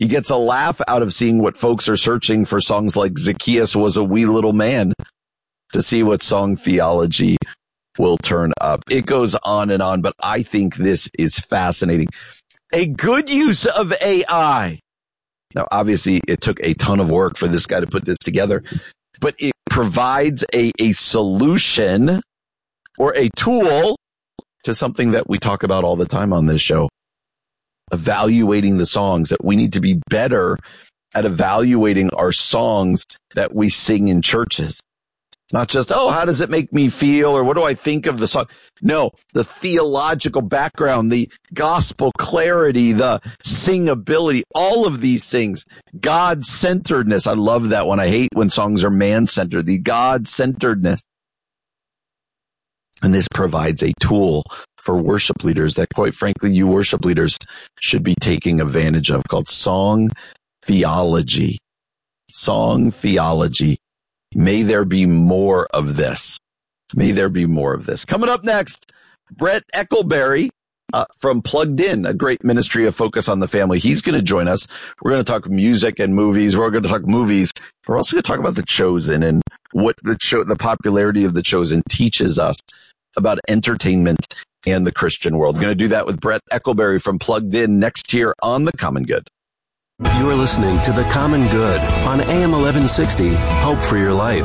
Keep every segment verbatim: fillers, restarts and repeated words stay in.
He gets a laugh out of seeing what folks are searching for songs like Zacchaeus Was a Wee Little Man to see what song theology will turn up. It goes on and on, but I think this is fascinating. A good use of A I. Now, obviously, it took a ton of work for this guy to put this together, but it provides a, a solution or a tool to something that we talk about all the time on this show. Evaluating the songs, that we need to be better at evaluating our songs that we sing in churches. Not just, oh, how does it make me feel? Or what do I think of the song? No, the theological background, the gospel clarity, the singability, all of these things, God-centeredness. I love that one. I hate when songs are man-centered, the God-centeredness. And this provides a tool for worship leaders that, quite frankly, you worship leaders should be taking advantage of, called song theology. Song theology. May there be more of this. May there be more of this. Coming up next, Brett Eckelberry uh, from Plugged In, a great ministry of focus on the family. He's going to join us. We're going to talk music and movies. We're going to talk movies. We're also going to talk about The Chosen and what the show, the popularity of The Chosen teaches us about entertainment and the Christian world. We're going to do that with Brett Eckelberry from Plugged In next here on The Common Good. You are listening to The Common Good on A M eleven sixty, Hope for Your Life.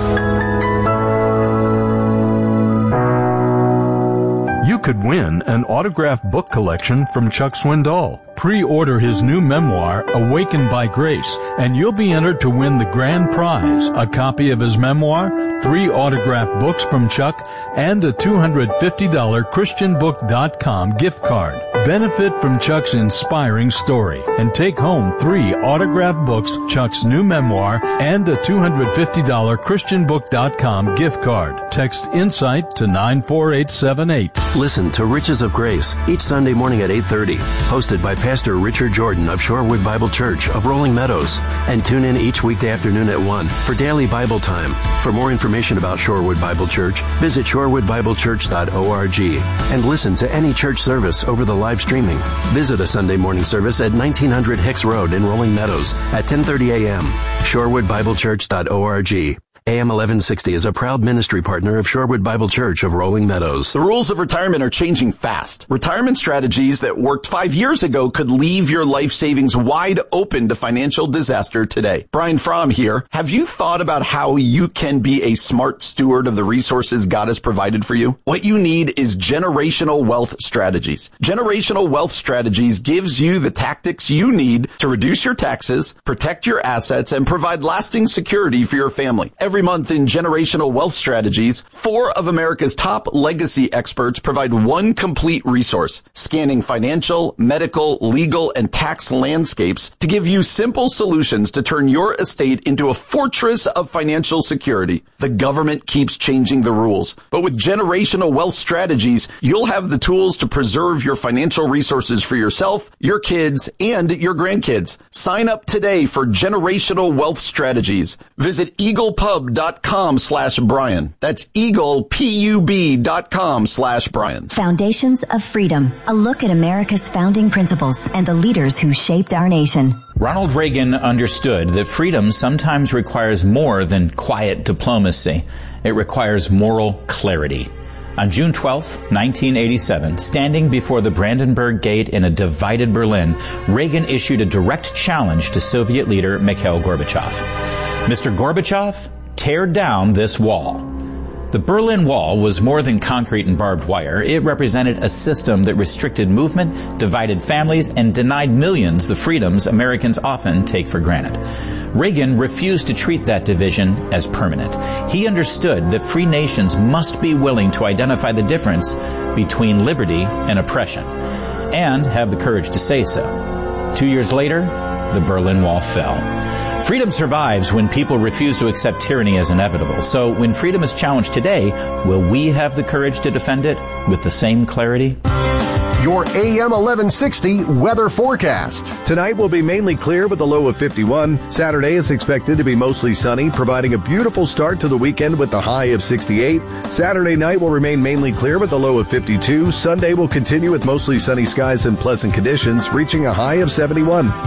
You could win an autographed book collection from Chuck Swindoll. Pre-order his new memoir, Awakened by Grace, and you'll be entered to win the grand prize, a copy of his memoir, three autographed books from Chuck, and a two hundred fifty dollars Christian book dot com gift card. Benefit from Chuck's inspiring story and take home three autographed books, Chuck's new memoir, and a two hundred fifty dollars Christian book dot com gift card. Text INSIGHT to nine four eight seven eight. Listen to Riches of Grace each Sunday morning at eight thirty, hosted by Pastor Richard Jordan of Shorewood Bible Church of Rolling Meadows. And tune in each weekday afternoon at one for daily Bible time. For more information about Shorewood Bible Church, visit shorewood bible church dot org and listen to any church service over the live streaming. Visit a Sunday morning service at nineteen hundred Hicks Road in Rolling Meadows at ten thirty a.m. shorewood bible church dot org. A M eleven sixty is a proud ministry partner of Shorewood Bible Church of Rolling Meadows. The rules of retirement are changing fast. Retirement strategies that worked five years ago could leave your life savings wide open to financial disaster today. Brian Fromm here. Have you thought about how you can be a smart steward of the resources God has provided for you? What you need is generational wealth strategies. Generational wealth strategies gives you the tactics you need to reduce your taxes, protect your assets, and provide lasting security for your family. Every Every month in Generational Wealth Strategies, four of America's top legacy experts provide one complete resource, scanning financial, medical, legal, and tax landscapes to give you simple solutions to turn your estate into a fortress of financial security. The government keeps changing the rules, but with Generational Wealth Strategies, you'll have the tools to preserve your financial resources for yourself, your kids, and your grandkids. Sign up today for Generational Wealth Strategies. Visit eaglepub dot com slash Brian. That's eagle, P U B dot com slash Brian. Foundations of Freedom. A look at America's founding principles and the leaders who shaped our nation. Ronald Reagan understood that freedom sometimes requires more than quiet diplomacy. It requires moral clarity. On June twelfth, nineteen eighty-seven, standing before the Brandenburg Gate in a divided Berlin, Reagan issued a direct challenge to Soviet leader Mikhail Gorbachev. Mister Gorbachev, tear down this wall. The Berlin Wall was more than concrete and barbed wire. It represented a system that restricted movement, divided families, and denied millions the freedoms Americans often take for granted. Reagan refused to treat that division as permanent. He understood that free nations must be willing to identify the difference between liberty and oppression, and have the courage to say so. Two years later, the Berlin Wall fell. Freedom survives when people refuse to accept tyranny as inevitable. So when freedom is challenged today, will we have the courage to defend it with the same clarity? Your A M eleven sixty weather forecast. Tonight will be mainly clear with a low of fifty-one. Saturday is expected to be mostly sunny, providing a beautiful start to the weekend with a high of sixty-eight. Saturday night will remain mainly clear with a low of fifty-two. Sunday will continue with mostly sunny skies and pleasant conditions, reaching a high of seventy-one.